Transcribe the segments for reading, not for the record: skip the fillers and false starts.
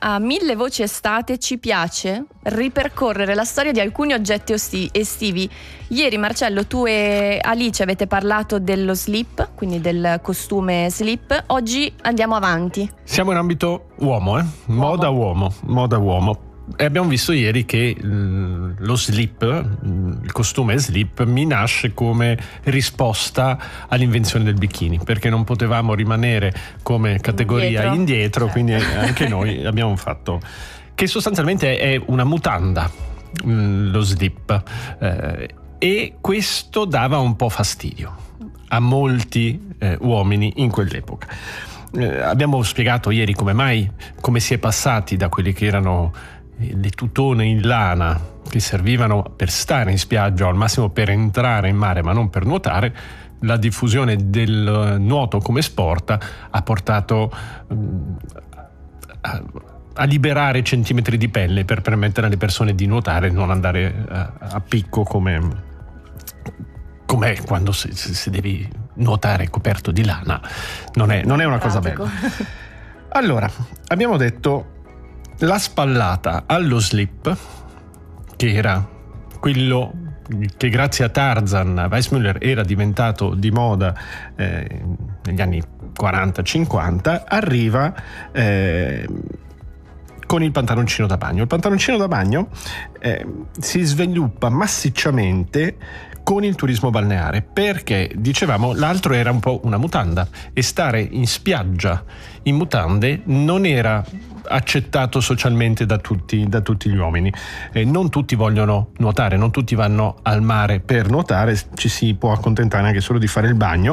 a Mille Voci Estate ci piace ripercorrere la storia di alcuni oggetti estivi. Ieri, Marcello, tu e Alice avete parlato dello slip, quindi del costume slip. Oggi andiamo avanti. Siamo in ambito uomo, moda uomo. E abbiamo visto ieri che lo slip, il costume slip, mi nasce come risposta all'invenzione del bikini, perché non potevamo rimanere come categoria indietro, certo. Quindi anche noi abbiamo fatto, che sostanzialmente è una mutanda, lo slip, e questo dava un po' fastidio a molti uomini in quell'epoca. Abbiamo spiegato ieri come si è passati da quelli che erano le tutone in lana che servivano per stare in spiaggia o al massimo per entrare in mare ma non per nuotare. La diffusione del nuoto come sport ha portato a liberare centimetri di pelle per permettere alle persone di nuotare e non andare a picco com'è quando se devi nuotare coperto di lana. Non è una cosa bella. Allora, abbiamo detto la spallata allo slip, che era quello che grazie a Tarzan Weissmuller era diventato di moda negli anni 40-50, arriva con il pantaloncino da bagno. Il pantaloncino da bagno si sviluppa massicciamente con il turismo balneare, perché dicevamo l'altro era un po' una mutanda e stare in spiaggia in mutande non era accettato socialmente da tutti gli uomini. Non tutti vogliono nuotare, non tutti vanno al mare per nuotare, ci si può accontentare anche solo di fare il bagno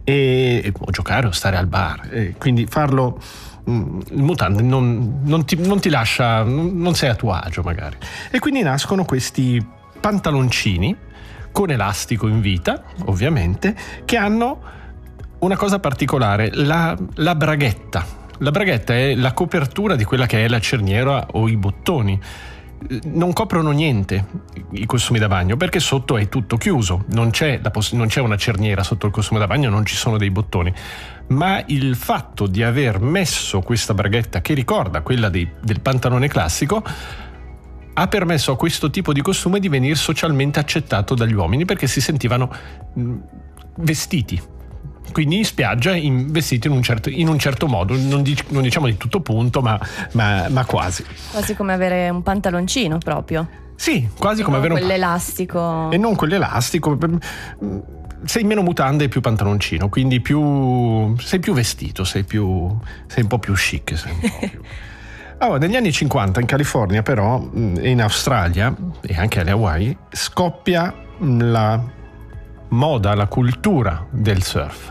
o giocare o stare al bar, quindi farlo in mutande non ti lascia, non sei a tuo agio magari, e quindi nascono questi pantaloncini con elastico in vita, ovviamente, che hanno una cosa particolare, la braghetta. La braghetta è la copertura di quella che è la cerniera o i bottoni. Non coprono niente i costumi da bagno, perché sotto è tutto chiuso, non c'è una cerniera sotto il costume da bagno, non ci sono dei bottoni. Ma il fatto di aver messo questa braghetta, che ricorda quella del pantalone classico, ha permesso a questo tipo di costume di venire socialmente accettato dagli uomini, perché si sentivano vestiti, quindi in spiaggia vestiti in un certo modo, non diciamo di tutto punto, ma quasi come avere un pantaloncino proprio. Sì, quasi come avere quell'elastico. E non quell'elastico. Sei meno mutande e più pantaloncino, quindi sei più vestito, sei un po' più chic, sei un po' più. Allora, negli anni 50 in California però, e in Australia e anche alle Hawaii, scoppia la moda, la cultura del surf,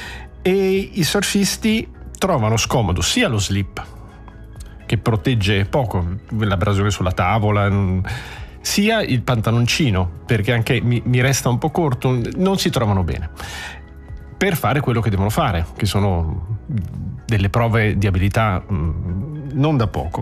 e i surfisti trovano scomodo sia lo slip, che protegge poco, l'abrasione sulla tavola, sia il pantaloncino, perché anche mi resta un po' corto, non si trovano bene per fare quello che devono fare, che sono delle prove di abilità non da poco.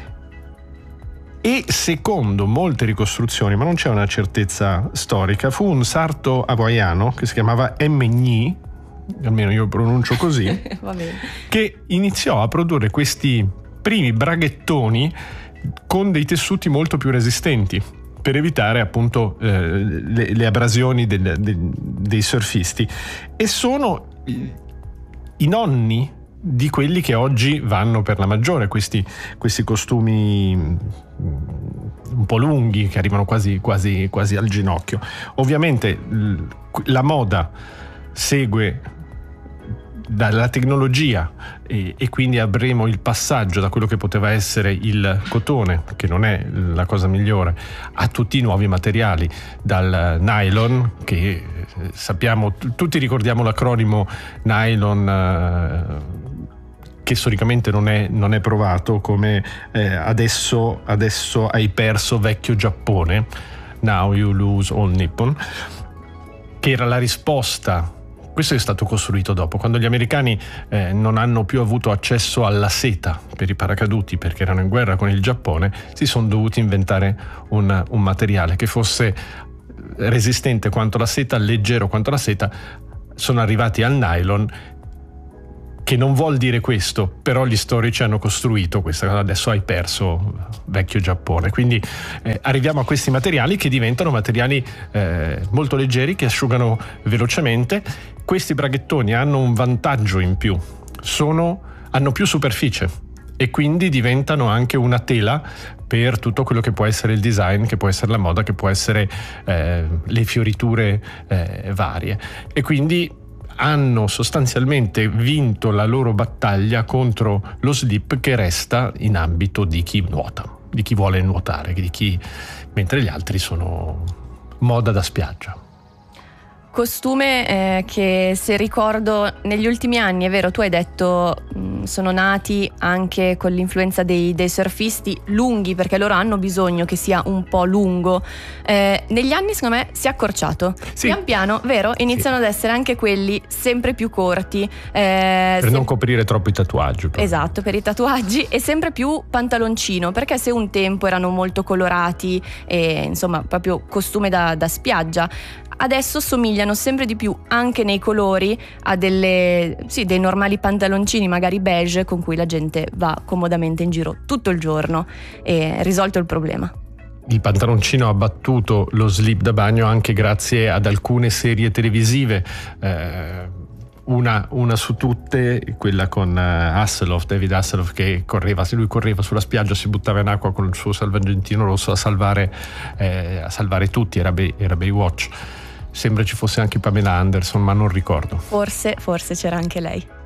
E secondo molte ricostruzioni, ma non c'è una certezza storica, fu un sarto hawaiano che si chiamava Gni, almeno io pronuncio così, che iniziò a produrre questi primi braghettoni con dei tessuti molto più resistenti, per evitare appunto le abrasioni dei surfisti, e sono i nonni di quelli che oggi vanno per la maggiore, questi costumi un po' lunghi che arrivano quasi al ginocchio. Ovviamente la moda segue dalla tecnologia e quindi avremo il passaggio da quello che poteva essere il cotone, che non è la cosa migliore, a tutti i nuovi materiali, dal nylon, che sappiamo, tutti ricordiamo l'acronimo nylon, che storicamente non è provato, come adesso hai perso vecchio Giappone, now you lose all Nippon, che era la risposta. Questo è stato costruito dopo, quando gli americani non hanno più avuto accesso alla seta per i paracaduti, perché erano in guerra con il Giappone, si sono dovuti inventare un materiale che fosse resistente quanto la seta, leggero quanto la seta. Sono arrivati al nylon, che non vuol dire questo, però gli storici hanno costruito questa cosa. Adesso hai perso vecchio Giappone, quindi arriviamo a questi materiali che diventano materiali molto leggeri, che asciugano velocemente. Questi braghettoni hanno un vantaggio in più, hanno più superficie e quindi diventano anche una tela per tutto quello che può essere il design, che può essere la moda, che può essere le fioriture varie, e quindi hanno sostanzialmente vinto la loro battaglia contro lo slip, che resta in ambito di chi nuota, di chi vuole nuotare, mentre gli altri sono moda da spiaggia. Costume che, se ricordo, negli ultimi anni, è vero, tu hai detto sono nati anche con l'influenza dei surfisti lunghi, perché loro hanno bisogno che sia un po' lungo. Negli anni secondo me si è accorciato, sì. Pian piano, vero, iniziano ad essere anche quelli sempre più corti, per non coprire troppo i tatuaggi proprio. Esatto, per i tatuaggi, e sempre più pantaloncino, perché se un tempo erano molto colorati e insomma proprio costume da spiaggia, adesso somigliano sempre di più, anche nei colori, a dei normali pantaloncini magari beige con cui la gente va comodamente in giro tutto il giorno, e risolto il problema. Il pantaloncino ha battuto lo slip da bagno anche grazie ad alcune serie televisive, una su tutte, quella con David Hasselhoff, che lui correva sulla spiaggia, si buttava in acqua con il suo salvagentino rosso a salvare tutti, era Baywatch. Sembra ci fosse anche Pamela Anderson, ma non ricordo. Forse c'era anche lei.